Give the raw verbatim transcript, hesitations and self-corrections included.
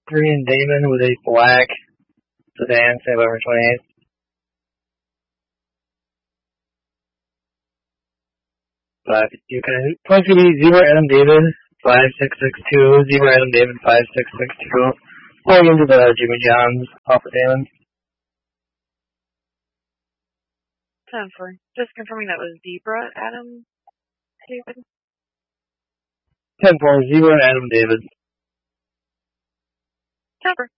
green Damon with a black sedan, November twenty-eighth. But you can, points could be zero Adam David, five six six two, zero Adam David, five six six two. Pulling into the Jimmy John's off of Damon. ten four. Just confirming that was Zebra, Adam David. ten four, zero Adam David. ten four.